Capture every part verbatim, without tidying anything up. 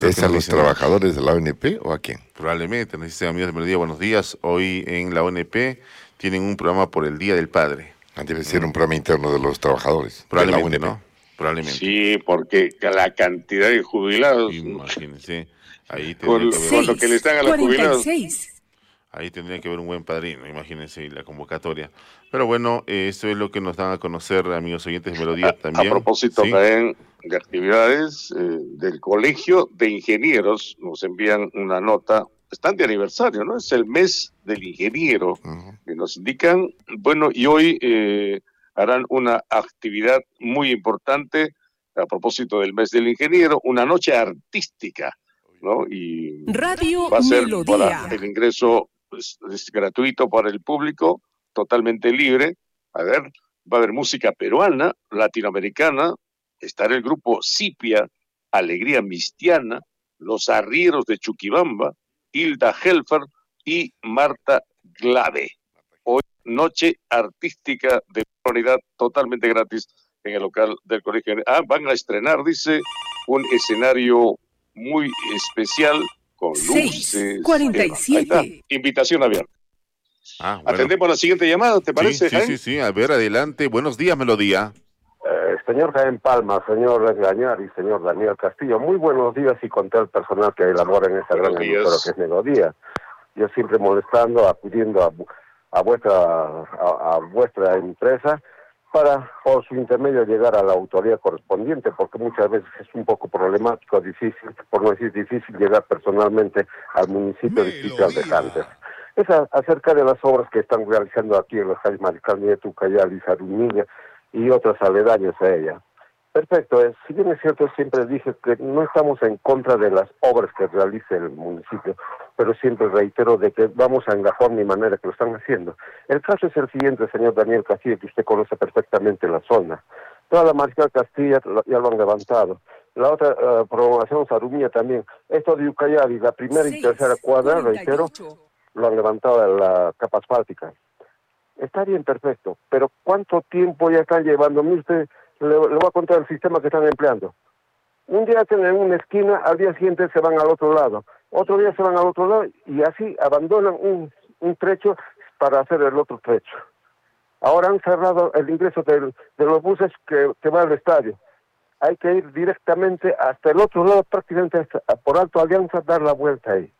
¿Es a los trabajadores de la O N P o a quién? Probablemente, nos dicen amigos de Melodía, buenos días. Hoy en la O N P tienen un programa por el Día del Padre. Ah, debe ser un programa interno de los trabajadores. Probablemente, de la O N P. ¿no? Probablemente. Sí, porque la cantidad de jubilados. Imagínense. Ahí con, que ver... con lo que le están a los jubilados. Ahí tendría que haber un buen padrino, imagínense, la convocatoria. Pero bueno, eh, esto es lo que nos dan a conocer, amigos oyentes de Melodía a, también. A propósito, ¿sí? También de actividades eh, del Colegio de Ingenieros, nos envían una nota, están de aniversario, ¿no? Es el mes del ingeniero, uh-huh. que nos indican, bueno, y hoy eh, harán una actividad muy importante a propósito del mes del ingeniero, una noche artística, ¿no? Y Radio va a ser Melodía. Para el ingreso pues, es gratuito para el público, totalmente libre. A ver, va a haber música peruana, latinoamericana, estará el grupo Cipia, Alegría Mistiana, Los Arrieros de Chuquibamba, Hilda Helfer y Marta Glave. Hoy, noche artística de unidad totalmente gratis en el local del colegio. Ah, van a estrenar, dice, un escenario muy especial con luces. cuarenta y siete. Invitación abierta. Ah, bueno. Atendemos la siguiente llamada, ¿te parece? Sí, sí, sí, sí, a ver, adelante. Buenos días, Melodía. Eh, señor Jaén Palma, señor Gañar y señor Daniel Castillo, muy buenos días y con todo el personal que elabora en esta gran emisora que es Melodía. Yo siempre molestando, acudiendo a, a vuestra a, a vuestra empresa para, por su intermedio, llegar a la autoridad correspondiente, porque muchas veces es un poco problemático, difícil, por no decir difícil, llegar personalmente al municipio distrital de Hunter. Es a, acerca de las obras que están realizando aquí en las calles Mariscal Nieto, Ucayali, Zarumilla y otras aledañas a ella. Perfecto, es, si bien es cierto, siempre dije que no estamos en contra de las obras que realice el municipio, pero siempre reitero de que vamos a engajar mi manera que lo están haciendo. El caso es el siguiente, señor Daniel Castillo, que usted conoce perfectamente la zona. Toda la Mariscal Castilla ya lo han levantado. La otra uh, prolongación Zarumilla también. Esto de Ucayali, la primera y tercera cuadra, reitero, lo han levantado en la capa asfáltica. Está bien, perfecto, pero ¿cuánto tiempo ya están llevando? Mire usted, le, le voy a contar el sistema que están empleando. Un día hacen en una esquina, al día siguiente se van al otro lado, otro día se van al otro lado y así abandonan un, un trecho para hacer el otro trecho. Ahora han cerrado el ingreso de, de los buses que, que van al estadio. Hay que ir directamente hasta el otro lado, prácticamente hasta, por Alto Alianza, dar la vuelta ahí.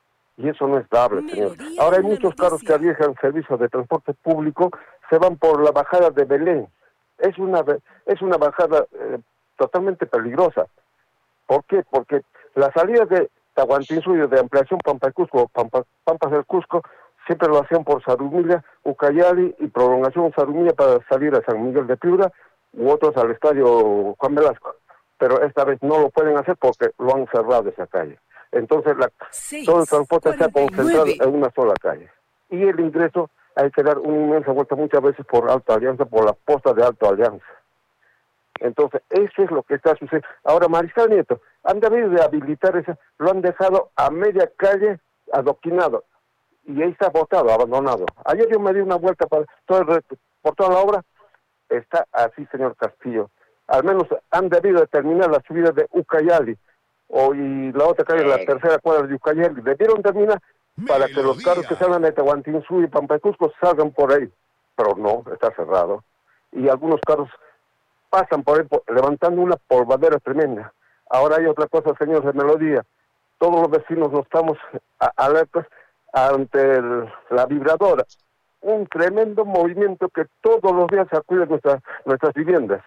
Y eso no es dable, señor. Ahora hay muchos carros que arriesgan servicios de transporte público, se van por la bajada de Belén. Es una es una bajada eh, totalmente peligrosa. ¿Por qué? Porque las salidas de Tahuantinsuyo, de ampliación Pampa de Cusco, Pampa, Pampas del Cusco, siempre lo hacían por Zarumilla, Ucayali y prolongación Zarumilla para salir a San Miguel de Piura u otros al estadio Juan Velasco. Pero esta vez no lo pueden hacer porque lo han cerrado esa calle. Entonces la, seis, todo el transporte se ha concentrado en una sola calle. Y el ingreso hay que dar una inmensa vuelta muchas veces por Alto Alianza, por la posta de Alto Alianza. Entonces, eso es lo que está sucediendo. Ahora, Mariscal Nieto, han debido de habilitar esa, lo han dejado a media calle adoquinado. Y ahí está botado, abandonado. Ayer yo me di una vuelta para todo el, por toda la obra. Está así, señor Castillo. Al menos han debido de terminar la subida de Ucayali. O, y la otra calle, la tercera cuadra de Ucayali, debieron terminar para que los carros que salgan de Tahuantinsuyo y Pampa de Cusco salgan por ahí, pero no, está cerrado, y algunos carros pasan por ahí por, levantando una polvadera tremenda. Ahora hay otra cosa, señor de Melodía, todos los vecinos nos estamos a, alertas ante el, la vibradora, un tremendo movimiento que todos los días sacude nuestra, nuestras viviendas.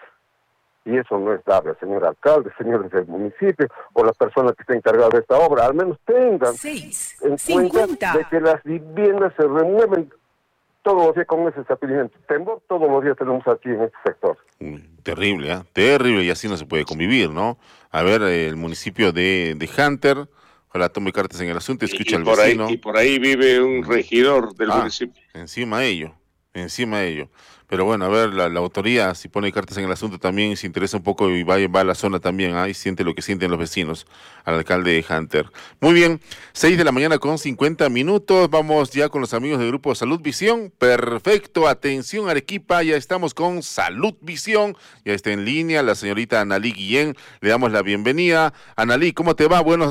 Y eso no es dable, señor alcalde, señores del municipio, o las personas que estén encargadas de esta obra. Al menos tengan Seis, en cincuenta. cuenta de que las viviendas se remueven todos los días con ese sacudimiento. Temblor todos los días tenemos aquí en este sector. Mm, terrible, ¿eh? Terrible, y así no se puede convivir, ¿no? A ver, el municipio de, de Hunter, ojalá tome cartas en el asunto, escucha y, y al por vecino. Ahí, y por ahí vive un regidor del ah, municipio. Encima de ello, encima de ello. Pero bueno, a ver, la, la autoridad, si pone cartas en el asunto, también se interesa un poco y va, va a la zona también, ¿ah? Y siente lo que sienten los vecinos, al alcalde de Hunter. Muy bien, seis de la mañana con cincuenta minutos, vamos ya con los amigos del Grupo Salud Visión. Perfecto, atención Arequipa, ya estamos con Salud Visión, ya está en línea la señorita Analí Guillén, le damos la bienvenida. Analí, ¿cómo te va? Buenos